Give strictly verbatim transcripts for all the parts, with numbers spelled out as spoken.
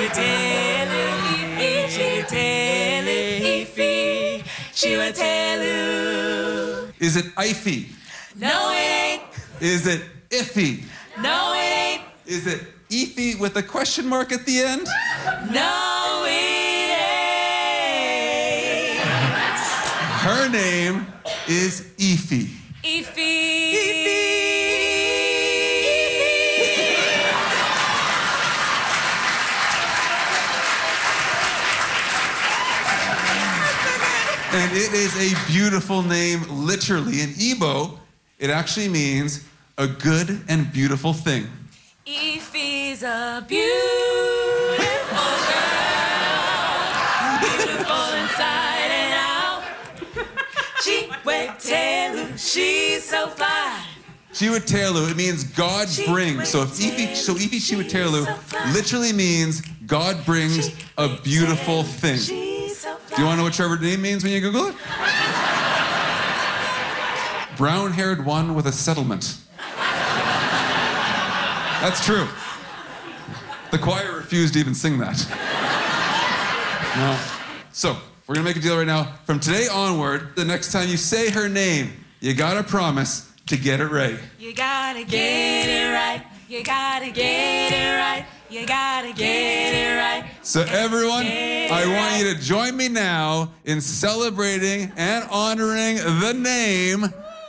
Chiwetellu, Ify, Chiwetellu, Ify, Chiwetellu. Is it Ify? No, it ain't. Is it iffy? No, it ain't. Is it Ify with a question mark at the end? No, it ain't. Her name is Ify. Ify. And it is a beautiful name, literally. In Igbo, it actually means a good and beautiful thing. Ify's a beautiful girl, beautiful inside and out. Chiwetellu, she's so fly. Chiwetellu, it means God brings. So if Ify, so Ify Chiwetellu literally means God brings a beautiful thing. Do you want to know what Trevor name means when you Google it? Brown-haired one with a settlement. That's true. The choir refused to even sing that. No. So, we're gonna make a deal right now. From today onward, the next time you say her name, you gotta promise to get it right. You gotta get it right. You gotta get it right. You gotta get it right. So everyone, I want you to join me now in celebrating and honoring the name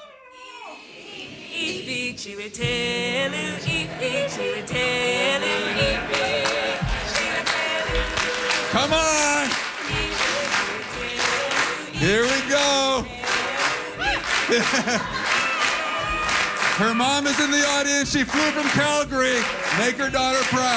Ify, Chiwetellu, Ify, Chiwetellu, Ify, Chiwetellu. Come on! Here we go! Her mom is in the audience. She flew from Calgary. Make her daughter proud.